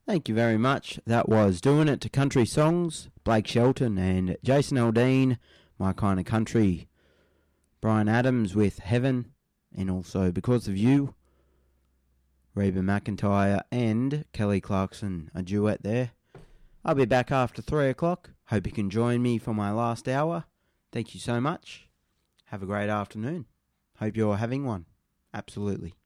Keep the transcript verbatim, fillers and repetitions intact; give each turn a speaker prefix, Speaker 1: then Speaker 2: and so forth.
Speaker 1: Thank you very much. That was Doing It to Country Songs, Blake Shelton and Jason Aldean, My Kind of Country. Brian Adams with Heaven, and also Because of You. Reba McEntire and Kelly Clarkson, a duet there. I'll be back after three o'clock. Hope you can join me for my last hour. Thank you so much. Have a great afternoon. Hope you're having one. Absolutely.